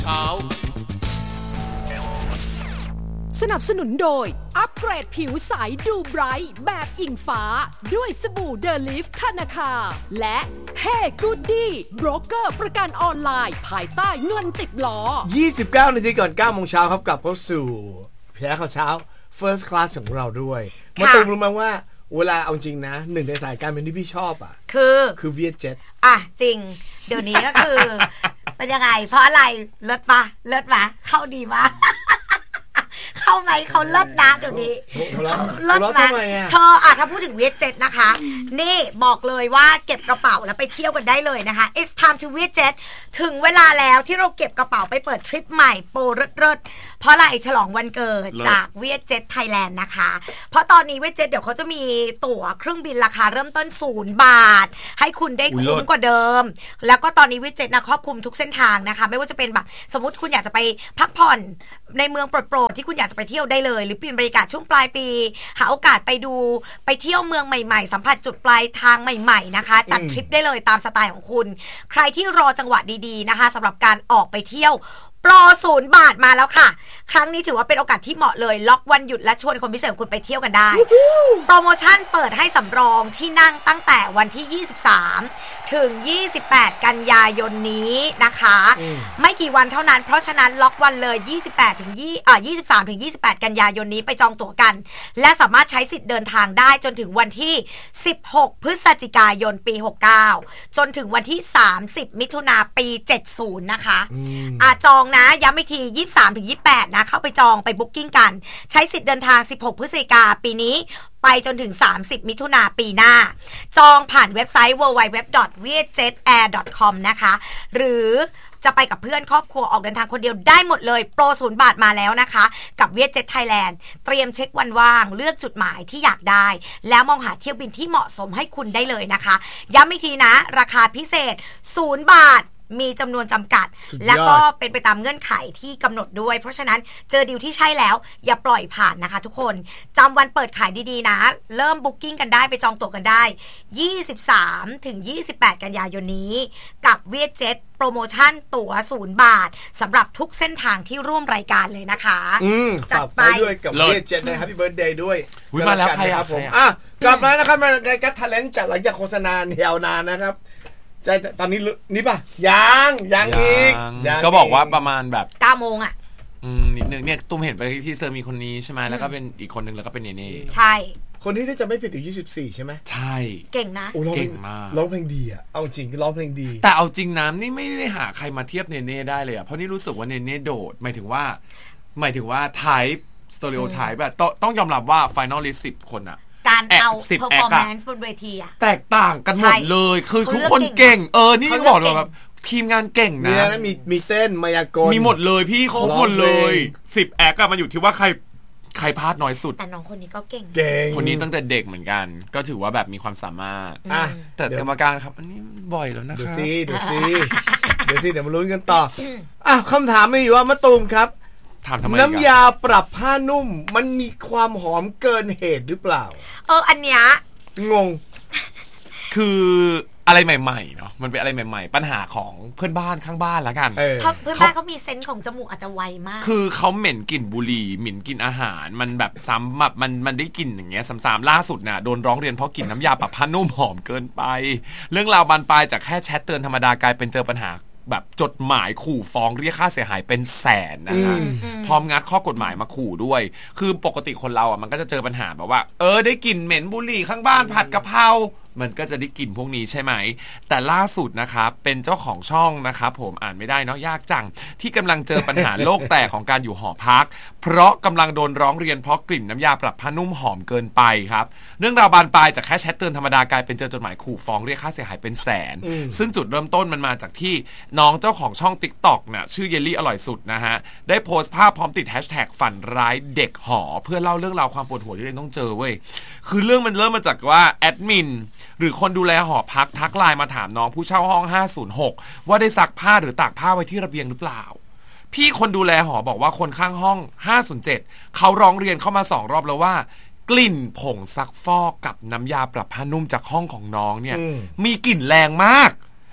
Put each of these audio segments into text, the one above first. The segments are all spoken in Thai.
เช้าสนับสนุนโดยอัปเกรดผิวใสดูไบรท์แบบอิงฟ้าด้วยสบู่เดลิฟธนาคารและเฮ้กูดดี้โบรกเกอร์ประกันออนไลน์ภายใต้เงินติดล้อ 29 นาทีก่อน 9 โมงเช้าครับกลับเข้าสู่แพ้ข่าวเช้า First Class ของเราด้วยมาตรงรู้มาว่าเวลาเอาจริงนะหนึ่งในสายการเป็นที่พี่ชอบอ่ะคือเวียดเจ็ตจริงเดี๋ยวนี้ก็คือ เป็นยังไงเพราะอะไรเลิศปะเข้าดีมากเข้าไหมเขาเลิศนะเดี๋ยวนี้เลิศนะเธอถ้าพูดถึงเวียดเจ็ตนะคะนี่บอกเลยว่าเก็บกระเป๋าแล้วไปเที่ยวกันได้เลยนะคะ It's time to Vietjet ถึงเวลาแล้วที่เราเก็บกระเป๋าไปเปิดทริปใหม่โปรเลิศเพราะอะไรฉลองวันเกิดจากเวียดเจ็ตไทยแลนด์นะคะเพราะตอนนี้เวียดเจ็ตเดี๋ยวเขาจะมีตั๋วเครื่องบินราคาเริ่มต้น0 บาทให้คุณได้คุ้มกว่าเดิมแล้วก็ตอนนี้เวียดเจ็ตนะครอบคลุมทุกเส้นทางนะคะไม่ว่าจะเป็นแบบสมมติคุณอยากจะไปพักผ่อนในเมืองโปรดๆที่คุณอยากจะไปเที่ยวได้เลยหรือเปลี่ยนบรรยากาศช่วงปลายปีหาโอกาสไปเที่ยวเมืองใหม่ๆสัมผัสจุดปลายทางใหม่ๆนะคะจัดทริปได้เลยตามสไตล์ของคุณใครที่รอจังหวะดีๆนะคะสำหรับการออกไปเที่ยวโปร0 บาทมาแล้วค่ะครั้งนี้ถือว่าเป็นโอกาสที่เหมาะเลยล็อกวันหยุดและชวนคนพิเศษคุณไปเที่ยวกันได้โปรโมชั่นเปิดให้สำรองที่นั่งตั้งแต่วันที่23ถึง28กันยายนนี้นะคะไม่กี่วันเท่านั้นเพราะฉะนั้นล็อกวันเลย23ถึง28กันยายนนี้ไปจองตั๋วกันและสามารถใช้สิทธิ์เดินทางได้จนถึงวันที่16พฤศจิกายนปี69จนถึงวันที่30มิถุนายนปี70นะคะจองนะย้ำอีกที23ถึง28นะเข้าไปจองไปบุ๊กกิ้งกันใช้สิทธิ์เดินทาง16พฤศจิกายนปีนี้ไปจนถึง30มิถุนายนปีหน้าจองผ่านเว็บไซต์ www.vietjetair.com นะคะหรือจะไปกับเพื่อนครอบครัวออกเดินทางคนเดียวได้หมดเลยโปร0 บาทมาแล้วนะคะกับ Vietjet Thailand เตรียมเช็ควันว่างเลือกจุดหมายที่อยากได้แล้วมองหาเที่ยวบินที่เหมาะสมให้คุณได้เลยนะคะย้ำอีกทีนะราคาพิเศษ0 บาทมีจำนวนจำกัดและก็เป็นไปตามเงื่อนไขที่กำหนดด้วยเพราะฉะนั้นเจอดีลที่ใช่แล้วอย่าปล่อยผ่านนะคะทุกคนจำวันเปิดขายดีๆนะเริ่มบุ๊กกิ้งกันได้ไปจองตั๋วกันได้23ถึง28กันยายนนี้กับ Vietjet โปรโมชั่นตั๋ว0 บาทสำหรับทุกเส้นทางที่ร่วมรายการเลยนะคะจัดไปด้วยกับ Vietjet นะ Happy Birthday ด้วยมาแล้วใครครับผมกลับมานะครับมารายการ Talent จากหลังจากโฆษณายาวนานนะครับตอนนี้นี่ป่ะยังอีกก็บอกว่าประมาณแบบ 9 โมงอ่ะนิดนึงเนี่ยตุ้มเห็นไปที่เซอร์มีคนนี้ใช่ไหมแล้วก็เป็นอีกคนนึงแล้วก็เป็นเนเน่ใช่คนที่จะไม่ผิดถึง24ใช่ไหมใช่เก่งนะเก่งมากร้องเพลงดีอ่ะเอาจริงร้องเพลงดีแต่เอาจริงนะนี่ไม่ได้หาใครมาเทียบเนเน่ได้เลยอ่ะเพราะนี่รู้สึกว่าเนเน่โดดหมายถึงว่าไทป์สเตอริโอไทป์แบบต้องยอมรับว่าไฟนอลลิสต์10 คนอ่ะการเอาเพอร์ฟอร์แมนซ์บนเวทีอะแตกต่างกันหมดเลยคือทุกคนเก่งนี่ก็บอกเลยแบบทีมงานเก่งนะมีเต้นมายากลมีหมดเลยพี่ครบหมดเลย10 แอคมันอยู่ที่ว่าใครพลาดน้อยสุดแต่น้องคนนี้ก็เก่งคนนี้ตั้งแต่เด็กเหมือนกันก็ถือว่าแบบมีความสามารถแต่กรรมการครับอันนี้บ่อยแล้วนะครับเดี๋ยวสิเดี๋ยวมาลุ้นกันต่อคำถามมีอยู่ว่ามะตูมครับน้ำยาปรับผ้านุ่มมันมีความหอมเกินเหตุหรือเปล่าอันเนี้ยงงคืออะไรใหม่ๆเนาะมันเป็นอะไรใหม่ๆปัญหาของเพื่อนบ้านข้างบ้านละกันเพื่อนบ้านเขามีเซนส์ของจมูกอาจจะไวมากคือเขาเหม็นกลิ่นบุหรี่เหม็นกลิ่นอาหารมันแบบซ้ำแบบมันได้กลิ่นอย่างเงี้ยซ้ำๆล่าสุดน่ะโดนร้องเรียนเพราะกลิ่นน้ำยาปรับผ้านุ่มหอมเกินไปเรื่องราวบานปลายจากแค่แชทเตือนธรรมดากลายเป็นเจอปัญหาแบบจดหมายขู่ฟ้องเรียกค่าเสียหายเป็นแสนนะฮะพร้อมงัดข้อกฎหมายมาขู่ด้วยคือปกติคนเราอ่ะมันก็จะเจอปัญหาแบบว่าได้กลิ่นเหม็นบุหรี่ข้างบ้านผัดกะเพรามันก็จะได้กลิ่นพวกนี้ใช่ไหมแต่ล่าสุดนะครับเป็นเจ้าของช่องนะครับผมอ่านไม่ได้เนาะยากจังที่กำลังเจอปัญหาโลกแตกของการอยู่หอพักเพราะกำลังโดนร้องเรียนเพราะกลิ่นน้ำยาปรับผ้านุ่มหอมเกินไปครับเรื่องราวบานปลายจากแค่แชทเตือนธรรมดากลายเป็นเจอจดหมายขู่ฟ้องเรียกค่าเสียหายเป็นแสนซึ่งจุดเริ่มต้นมันมาจากที่น้องเจ้าของช่อง TikTok เนี่ยชื่อเยลลี่อร่อยสุดนะฮะได้โพสต์ภาพพร้อมติดแฮชแท็กฝันร้ายเด็กหอเพื่อเล่าเรื่องราวความปวดหัวที่เราต้องเจอเว้ยคือเรื่องมันเริ่มมาจากว่าแอดมินหรือคนดูแลหอพักทักไลน์มาถามน้องผู้เช่าห้อง506ว่าได้ซักผ้าหรือตากผ้าไว้ที่ระเบียงหรือเปล่าพี่คนดูแลหอบอกว่าคนข้างห้อง507เขาร้องเรียนเข้ามา2 รอบแล้วว่ากลิ่นผงซักฟอกกับน้ำยาปรับผ้านุ่มจากห้องของน้องเนี่ยมีกลิ่นแรงมาก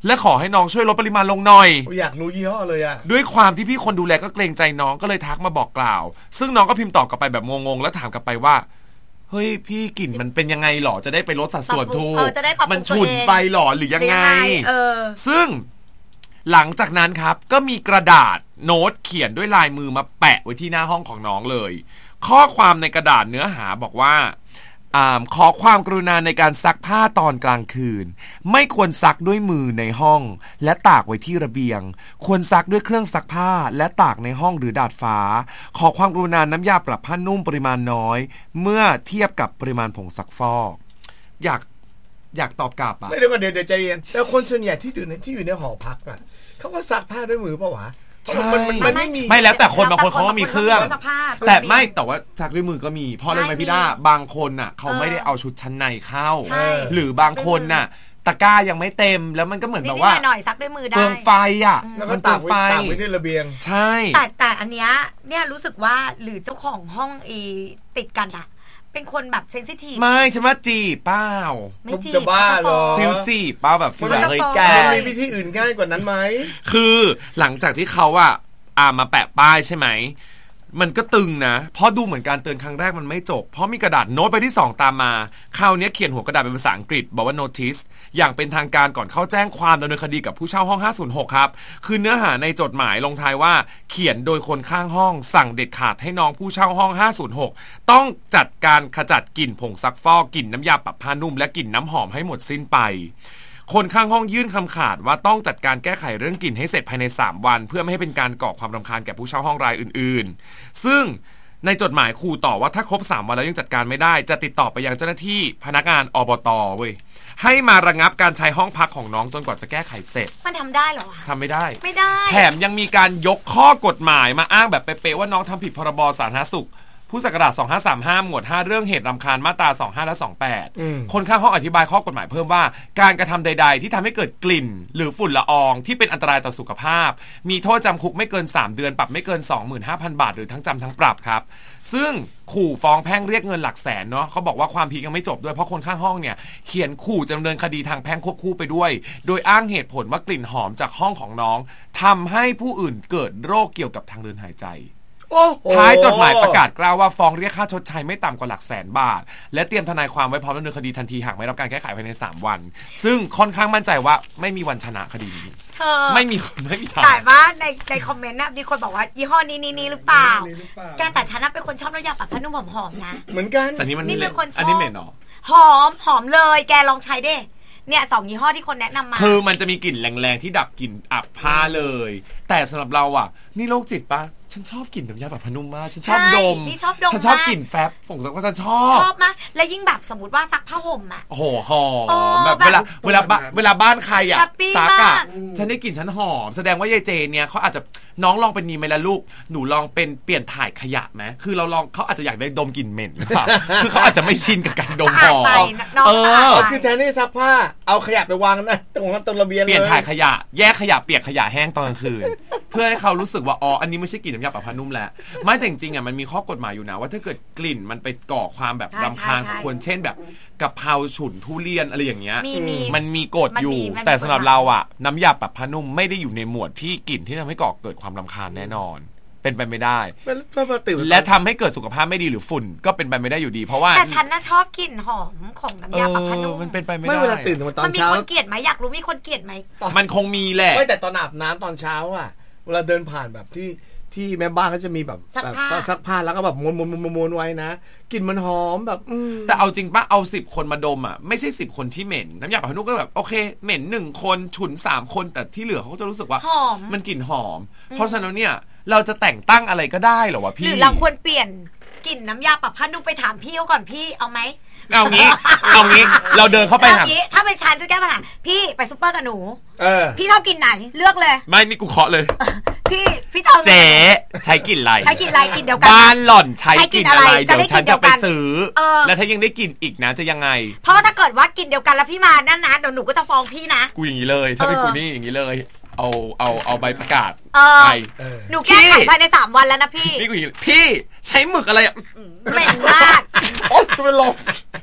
และขอให้น้องช่วยลดปริมาณลงหน่อยอยากรู้ยี่ห้อเลยอะด้วยความที่พี่คนดูแลก็เกรงใจน้องก็เลยทักมาบอกกล่าวซึ่งน้องก็พิมพ์ตอบกลับไปแบบงงๆแล้วถามกลับไปว่าเฮ้ยพี่กลิ่นมันเป็นยังไงหรอจะได้ไปลดสัดส่วนถูกมันฉุนไปหรอหรือยังไงซึ่งหลังจากนั้นครับก็มีกระดาษโน้ตเขียนด้วยลายมือมาแปะไว้ที่หน้าห้องของน้องเลยข้อความในกระดาษเนื้อหาบอกว่าขอความกรุณาในการซักผ้าตอนกลางคืนไม่ควรซักด้วยมือในห้องและตากไว้ที่ระเบียงควรซักด้วยเครื่องซักผ้าและตากในห้องหรือดาดฟ้าขอความกรุณาน้ำยาปรับผ้านุ่มปริมาณน้อยเมื่อเทียบกับปริมาณผงซักฟอกอยากตอบกลับอ่ะไม่ได้ก่อนเดี๋ยวใจเย็นแต่คนส่วนใหญ่ที่อยู่ในหอพักอ่ะเขาก็ซักผ้าด้วยมือป่ะวะมันไม่แล้วแต่คนบางคนเขาก็มีเครื่องแต่ว่าซักด้วยมือก็มีเพราะอะไรไหมพี่ด้าบางคนน่ะเขาไม่ได้เอาชุดชั้นในเข้าหรือบางคนน่ะตะกร้ายังไม่เต็มแล้วมันก็เหมือนแบบว่าหน่อยซักด้วยมือได้เปลืองไฟอ่ะมันตากไว้ที่ระเบียงใช่แต่อันเนี้ยเนี่ยรู้สึกว่าหรือเจ้าของห้องติดกันอะเป็นคนแบบเซนซิทีฟไม่ฉันว่าจีบเปล่าไม่จีบจะบ้าหรอฟิวจีบเปล่าแบบฟิวเลยแกมีวิธีอื่นง่ายกว่านั้นไหมคือหลังจากที่เขามาแปะป้ายใช่ไหมมันก็ตึงนะเพราะดูเหมือนการเตือนครั้งแรกมันไม่จบเพราะมีกระดาษโน้ตไปที่2ตามมาคราวนี้เขียนหัวกระดาษเป็นภาษาอังกฤษบอกว่า notice อย่างเป็นทางการก่อนเข้าแจ้งความดำเนินคดีกับผู้เช่าห้อง506ครับคือเนื้อหาในจดหมายลงท้ายว่าเขียนโดยคนข้างห้องสั่งเด็ดขาดให้น้องผู้เช่าห้อง506ต้องจัดการขจัดกลิ่นผงซักฟอกกลิ่นน้ำยาปรับผ้านุ่มและกลิ่นน้ำหอมให้หมดสิ้นไปคนข้างห้องยื่นคำขาดว่าต้องจัดการแก้ไขเรื่องกลิ่นให้เสร็จภายใน3วันเพื่อไม่ให้เป็นการก่อความรำคาญแก่ผู้เช่าห้องรายอื่นๆซึ่งในจดหมายขู่ต่อว่าถ้าครบ3วันแล้วยังจัดการไม่ได้จะติดต่อไปยังเจ้าหน้าที่พนักงานอบต.เว้ยให้มาระงับการใช้ห้องพักของน้องจนกว่าจะแก้ไขเสร็จมันทำได้เหรอทำไม่ได้แถมยังมีการยกข้อกฎหมายมาอ้างแบบเป๊ะๆว่าน้องทำผิดพรบสาธารณสุขผู้ศักราช2535หมวด5เรื่องเหตุรำคาญมาตรา25และ28คนข้างห้องอธิบายข้อกฎหมายเพิ่มว่าการกระทำใดๆที่ทำให้เกิดกลิ่นหรือฝุ่นละอองที่เป็นอันตรายต่อสุขภาพมีโทษจำคุกไม่เกิน3เดือนปรับไม่เกิน 25,000 บาทหรือทั้งจำทั้งปรับครับซึ่งขู่ฟ้องแพ่งเรียกเงินหลักแสนเนาะเขาบอกว่าความผิดยังไม่จบด้วยเพราะคนข้างห้องเนี่ยเขียนขู่จะดำเนินคดีทางแพ่งควบคู่ไปด้วยโดยอ้างเหตุผลว่ากลิ่นหอมจากห้องของน้องทำให้ผู้อื่นเกิดโรคเกี่ยวกับทางเดินหายใจท้ายจดหมายประกาศกล่าวว่าฟ้องเรียกค่าชดใช้ไม่ต่ำกว่าหลักแสนบาทและเตรียมทนายความไว้พร้อมดำเนินคดีทันทีหากไม่รับการแก้ไขภายใน3วันซึ่งค่อนข้างมั่นใจว่าไม่มีวันชนะคดีนี้ไม่มีทางแต่ว่าในคอมเมนต์น่ะมีคนบอกว่ายี่ห้อนี้หรือเปล่าแกแต่ฉันเป็นคนชอบน้ำยาปรับผ้านุ่มหอมๆนะเหมือนกันแต่นี่เป็นคนชอบอันนี้เหม็นเนาะหอมเลยแกลองใช้ดิเนี่ย2ยี่ห้อที่คนแนะนำมาคือมันจะมีกลิ่นแรงๆที่ดับกลิ่นอับผ้าเลยแต่สำหรับเรานี่โรคจิตปะฉันชอบกลิ่นน้ำยาปรับผ้านุ่มมากฉันชอบดมฉันชอบกลิ่นแฟบผงซักผ้าฉันชอบมากและยิ่งแบบสมมติว่าซักผ้าห่มโอ้โหหอมแบบเวลาบ้านใครซักฉันได้กลิ่นฉันหอมแสดงว่ายายเจเนี่ยเขาอาจจะน้องลองเป็นนี้ไหมล่ะลูกหนูลองเป็นเปลี่ยนถ่ายขยะไหมคือเราลองเขาอาจจะอยากได้ดมกลิ่นเหม็นคือเขาอาจจะไม่ชินกับการดมหอมคือแทนที่ซักผ้าเอาขยะไปวางนะตรงระเบียงเปลี่ยนถ่ายขยะแยกขยะเปียกขยะแห้งตอนกลางคืนเพื่อให้เขารู้สึกว่าอันนี้ไม่ใช่กลิ่นน้ำยาปรับผ้านุ่มแล้วไม่แต่จริงๆมันมีข้อกฎหมายอยู่นะว่าถ้าเกิดกลิ่นมันไปก่อความแบบรำคาญของคนเช่นแบบกะเพราฉุนทุเรียนอะไรอย่างเงี้ยมันมีกฎอยู่แต่สำหรับเราน้ำยาปรับผ้านุ่มไม่ได้อยู่ในหมวดที่กลิ่นที่ทำให้ก่อเกิดความรำคาญแน่นอนเป็นไปไม่ได้และทำให้เกิดสุขภาพไม่ดีหรือฝุ่นก็เป็นไปไม่ได้อยู่ดีเพราะว่าแต่ฉันน่ะชอบกลิ่นหอมของน้ำยาปรับผ้านุ่มมันเป็นไปไม่ได้เวลาตื่นตอนเช้ามันมีคนเกลียดไหมอยากรู้มีคนเกลียดไหมมันคงมีแหละไม่แต่ตอนอาบน้ำตอนเช้าเวลาเดินผ่านแบบที่แม่บ้านก็จะมีแบบซักผ้าแล้วก็แบบม้วนไว้นะกลิ่นมันหอมแบบแต่เอาจริงป่ะเอา10คนมาดมไม่ใช่10คนที่เหม็นน้ำยาปรับผ้านุ่มก็แบบโอเคเหม็น1คนฉุน3คนแต่ที่เหลือเขาก็จะรู้สึกว่ามันกลิ่นหอมเพราะฉะนั้นเนี่ยเราจะแต่งตั้งอะไรก็ได้เหรอวะพี่หรือเราควรเปลี่ยนกลิ่นน้ำยาปรับผ้านุ่มไปถามพี่เขาก่อนพี่เอาไหมเอางี้เราเดินเข้าไปหาถ้าเป็นฉันจะแก้ปัญหาพี่ไปซุปเปอร์กับหนูพี่ชอบกินไหนเลือกเลยไม่นี่กูเคาะเลยพี่จะเจ๊ใช้กลิ่นอะไรใช้กลิ่นอะไรกลิ่นเดียวกันบ้านหล่อนใช้กลิ่นอะไรเดี๋ยวฉันจะไปซื้อแล้วถ้ายังได้กลิ่นอีกนะจะยังไงเพราะถ้าเกิดว่ากลิ่นเดียวกันแล้วพี่มานั่นนะเดี๋ยวหนูก็จะฟ้องพี่นะกูอย่างนี้เลยถ้าเป็นกูนี่อย่างนี้เลยเอาใบประกาศไปหนูแก้ไขภายใน3วันแล้วนะพี่พี่ใช้หมึกอะไรเหม็นมากโอ๊ยจะเป็นลม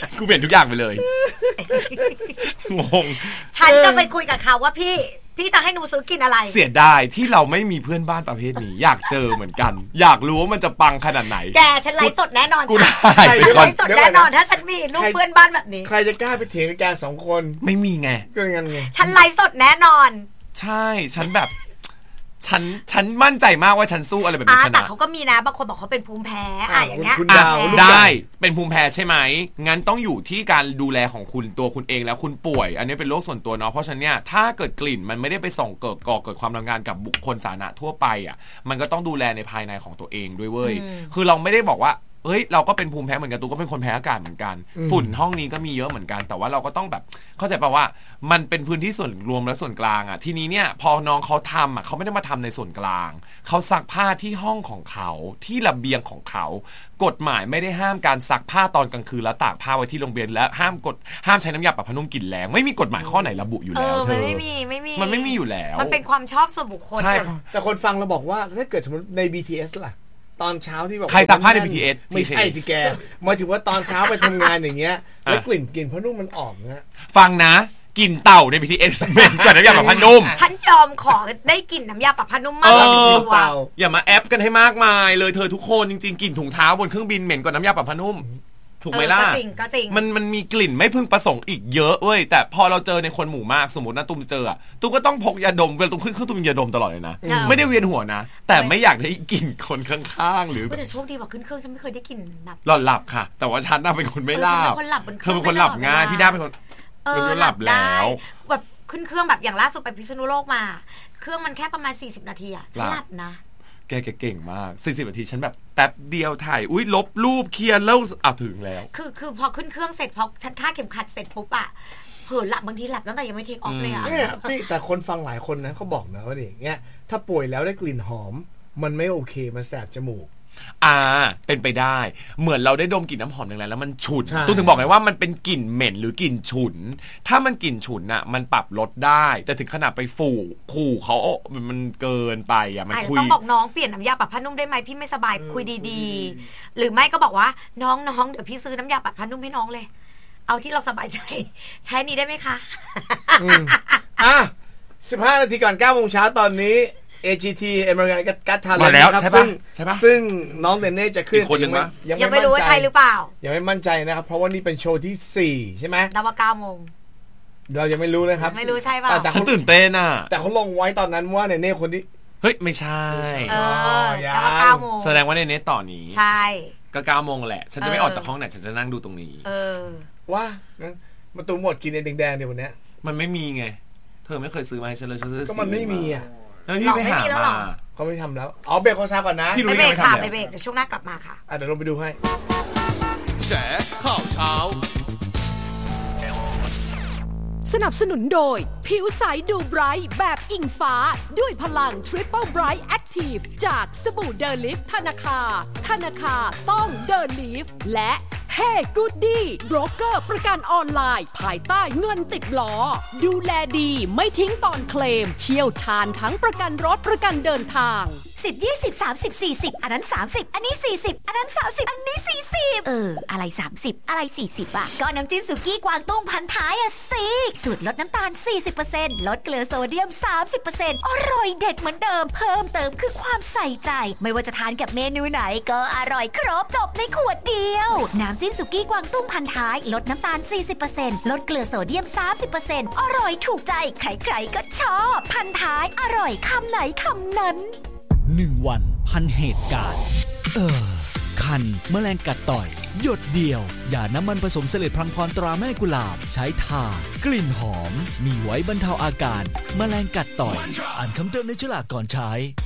กูเปลี่ยนทุกอย่างไปเลยงงฉันจะไปคุยกับเขาว่าพี่จะให้หนูซื้อกินอะไรเสียดายที่เราไม่มีเพื่อนบ้านประเภทนี้อยากเจอเหมือนกันอยากรู้ว่ามันจะปังขนาดไหนแกฉันไลฟ์สดแน่นอนกูได้ฉันไลฟ์สดแน่นอนถ้าฉันมีลูกเพื่อนบ้านแบบนี้ใครจะกล้าไปเถียงกับแก2 คนไม่มีไงก็งั้นไงฉันไลฟ์สดแน่นอนใช่ฉันแบบฉันมั่นใจมากว่าฉันสู้อะไรแบบนี้ชนะแต่เขาก็มีนะบางคนบอกเขาเป็นภูมิแพ้อย่างเงี้ยได้เป็นภูมิแพ้ใช่ไหมงั้นต้องอยู่ที่การดูแลของคุณตัวคุณเองแล้วคุณป่วยอันนี้เป็นโรคส่วนตัวเนาะเพราะฉะนั้นเนี่ยถ้าเกิดกลิ่นมันไม่ได้ไปส่งเกิดความรำคาญกับบุคคลสาธารณะทั่วไปอ่ะมันก็ต้องดูแลในภายในของตัวเองด้วยเว้ยคือเราไม่ได้บอกว่าเฮ้ยเราก็เป็นภูมิแพ้เหมือนกันตูก็เป็นคนแพ้อากาศเหมือนกันฝุ่นห้องนี้ก็มีเยอะเหมือนกันแต่ว่าเราก็ต้องแบบเข้าใจป่ะว่ามันเป็นพื้นที่ส่วนรวมและส่วนกลางอ่ะทีนี้เนี่ยพอน้องเขาทำอ่ะเขาไม่ได้มาทำในส่วนกลางเขาซักผ้าที่ห้องของเขาที่ระเบียงของเขากฎหมายไม่ได้ห้ามการซักผ้าตอนกลางคืนแล้วตากผ้าไว้ที่โรงเรียนและห้ามใช้น้ำยาปรับผ้านุ่มกลิ่นแรงไม่มีกฎหมายข้อไหนระบุอยู่แล้วเธอไม่มีมันไม่มีอยู่แล้วมันเป็นความชอบส่วนบุคคลใช่แต่คนฟังเราบอกว่าถ้าเกิดสมมติใน BTS ล่ะตอนเช้าที่บอกใครซักผ้าใน BTS ไม่ใช่สิแกหมายถึงว่าตอนเช้าไปทำงานอย่างเงี้ยแล้วกลิ่นผ้านุ่มมันออกนะฟังนะกลิ่นเต่าใน BTS เหม็นกว่าน้ำยาปรับผ้านุ่มฉันยอมขอได้กลิ่นน้ำยาปรับผ้านุ่มมากกว่ากลิ่นเต่าอย่ามาแอปกันให้มากมายเลยเธอทุกคนจริงๆกลิ่นถุงเท้าบนเครื่องบินเหม็นกว่าน้ำยาปรับผ้านุ่มถูกไหมล่ะก็จริงมันมีกลิ่นไม่พึงประสงค์อีกเยอะเว้ยแต่พอเราเจอในคนหมู่มากสมมตินะตุ้มเจออ่ะตุ้มก็ต้องพกยาดมเวลาตุ้มขึ้นตุ้มมียาดมตลอดเลยนะไม่ได้เวียนหัวนะแต่ไม่อยากได้กลิ่นคนข้างๆหรือแต่โชคดีกว่าขึ้นเครื่องฉันไม่เคยได้กลิ่นแบบหลับค่ะแต่ว่าฉันน่ะเป็นคนไม่หลับเธอเป็นคนหลับง่ายพี่ด้าเป็นคนหลับแล้วแบบขึ้นเครื่องแบบอย่างล่าสุดไปพิษณุโลกมาเครื่องมันแค่ประมาณ40 นาทีอ่ะฉันหลับนะแกเก่งมาก40 นาทีฉันแบบแป๊บเดียวถ่ายลบรูปเคลียร์แล้วถึงแล้วคือพอขึ้นเครื่องเสร็จพอฉันคาดเข็มขัดเสร็จปุ๊บอะเผลอหลับบางทีหลับตั้งแต่ยังไม่เทคออฟเลยอะเนี่ยพี่แต่คนฟังหลายคนนะเขาบอกนะว่าเนี่ยถ้าป่วยแล้วได้กลิ่นหอมมันไม่โอเคมันแสบจมูกเป็นไปได้เหมือนเราได้ดมกลิ่นน้ำหอมแรงๆแล้วมันฉุนตุ้มถึงบอกไงว่ามันเป็นกลิ่นเหม็นหรือกลิ่นฉุนถ้ามันกลิ่นฉุนน่ะมันปรับลดได้แต่ถึงขนาดไปขู่เขามันเกินไปมันคุยต้องบอกน้องเปลี่ยนน้ำยาปรับผ้านุ่มได้ไหมพี่ไม่สบายคุยดีๆหรือไม่ก็บอกว่าน้องเดี๋ยวพี่ซื้อน้ำยาปรับผ้านุ่มให้น้องเลยเอาที่เราสบายใจใช้นี้ได้ไหมคะ 15 นาทีก่อน 9 โมงเช้าตอนนี้AGT American Got Talent มาแล้วใช่ปะซึ่งน้องเดนเน่จะขึ้นยังไม่รู้ว่าใช่หรือเปล่ายังไม่มั่นใจนะครับเพราะว่านี่เป็นโชว์ที่4ใช่ไหมนับว่า9 โมงเรายังไม่รู้นะครับไม่รู้ใช่ป่ะฉันตื่นเต้นน่ะแต่เขาลงไว้ตอนนั้นว่าเดนเน่คนที่เฮ้ยไม่ใช่นับว่า9 โมงแสดงว่าเดนเน่ต่อนี้ใช่ก็9 โมงแหละฉันจะไม่ออกจากห้องไหนฉันจะนั่งดูตรงนี้ว่ามาตูหมดกินไอ้แดงๆเดี๋ยววันนี้มันไม่มีไงเธอไม่เคยซื้อมาให้ฉันเลยฉันซื้อก็มันไม่มีอ่ะแล้วพี่ไปหามาเขาไม่ทำแล้วเบรกโฆษณาก่อนนะพี่รู้ยังไม่ทำแล้วเบรกเดี๋ยวช่วงหน้ากลับมาค่ะเดี๋ยวลงไปดูให้แฉข่าวเช้าสนับสนุนโดยผิวใสดูไบรท์แบบอิงฟ้าด้วยพลัง Triple Bright Active จากสบู่เดอลิฟธนาคารต้องเดอลิฟและHey Goody โบรกเกอร์ประกันออนไลน์ภายใต้เงินติดล้อดูแลดีไม่ทิ้งตอนเคลมเชี่ยวชาญทั้งประกันรถประกันเดินทาง 10 20 30 40อันนั้น30อันนี้40อันนั้น30อันนี้40อะไร30อะไร40อ่ะก็น้ำจิ้มสุกี้กวางตุ้งพันท้ายอ่ะสิสูตรลดน้ำตาล 40% ลดเกลือโซเดียม 30% อร่อยเด็ดเหมือนเดิมเพิ่มเติมคือความใส่ใจไม่ว่าจะทานกับเมนูไหนก็อร่อยครบจบในขวดเดียวน้ำจิ้มสุกี้กวางตุ้งพันท้ายลดน้ำตาล 40% ลดเกลือโซเดียม 30% อร่อยถูกใจใครๆก็ชอบพันท้ายอร่อยคำไหนคำนั้น 1 วันพันเหตุการณ์คันแมลงกัดต่อยหยดเดียวยาน้ำมันผสมเสลดพลังพรตราแม่กุหลาบใช้ทากลิ่นหอมมีไว้บรรเทาอาการแมลงกัดต่อยอ่านคำเตือนในฉลากก่อนใช้